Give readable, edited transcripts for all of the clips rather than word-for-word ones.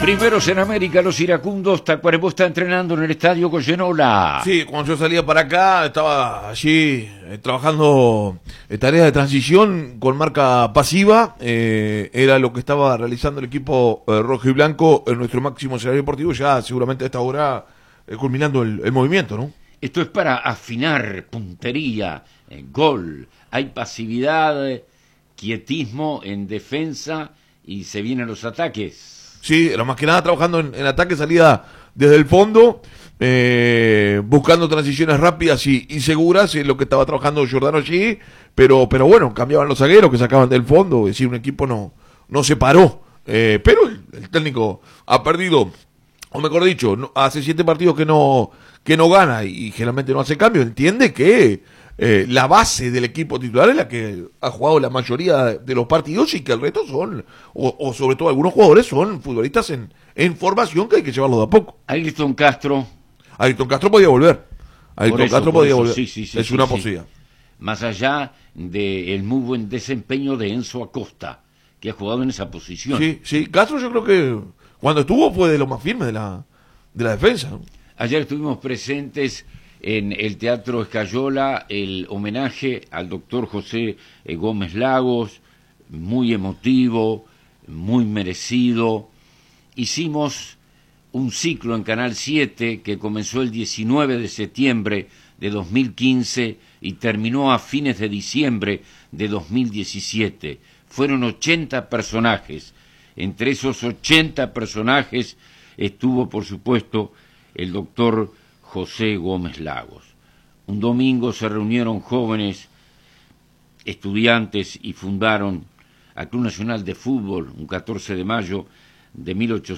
Primeros en América, los iracundos. Tacuarembó está entrenando en el estadio Goyenola. Sí, cuando yo salía para acá, estaba allí trabajando tareas de transición con marca pasiva. Era lo que estaba realizando el equipo rojo y blanco en nuestro máximo escenario deportivo. Ya seguramente a esta hora culminando el movimiento, ¿no? Esto es para afinar puntería, gol. Hay pasividad, quietismo en defensa y se vienen los ataques. Sí, era más que nada trabajando en ataque, salida desde el fondo, buscando transiciones rápidas y seguras, es lo que estaba trabajando Giordano allí, pero bueno, cambiaban los zagueros que sacaban del fondo, es decir, un equipo no se paró, pero el técnico ha perdido, o mejor dicho, hace 7 partidos que no gana y generalmente no hace cambio, entiende que la base del equipo titular es la que ha jugado la mayoría de los partidos y que el resto son, o sobre todo algunos jugadores son futbolistas en formación que hay que llevarlo de a poco. Ayrton Castro podía volver. Sí, es una posibilidad. Más allá del muy buen desempeño de Enzo Acosta, que ha jugado en esa posición. Sí, Castro yo creo que cuando estuvo fue de lo más firme de la defensa, ¿no? Ayer estuvimos presentes en el Teatro Escayola el homenaje al doctor José Gómez Lagos, muy emotivo, muy merecido. Hicimos un ciclo en Canal 7 que comenzó el 19 de septiembre de 2015 y terminó a fines de diciembre de 2017. Fueron 80 personajes. Entre esos 80 personajes estuvo, por supuesto, el doctor José Gómez Lagos. Un domingo se reunieron jóvenes estudiantes y fundaron el Club Nacional de Fútbol, un 14 de mayo de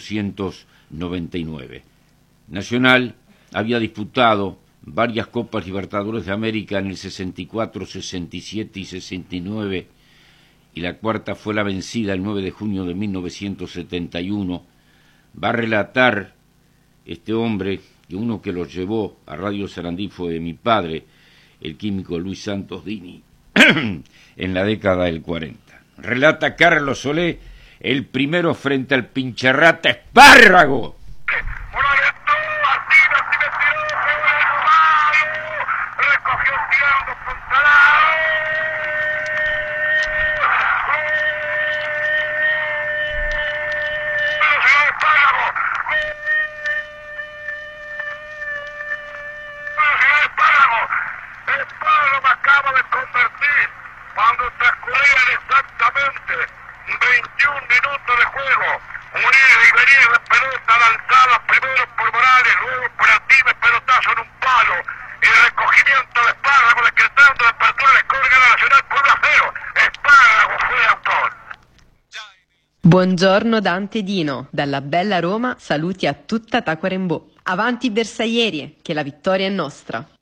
1899. Nacional había disputado varias Copas Libertadores de América en el 64, 67 y 69, y la cuarta fue la vencida el 9 de junio de 1971. Va a relatar este hombre, que uno que los llevó a Radio Sarandí fue mi padre, el químico Luis Santos Dini, en la década del 40. Relata Carlos Solé, el primero frente al pincharrata Espárrago. Buongiorno Dante Dino, dalla bella Roma saluti a tutta Tacuarembó. Avanti bersaglieri, che la vittoria è nostra.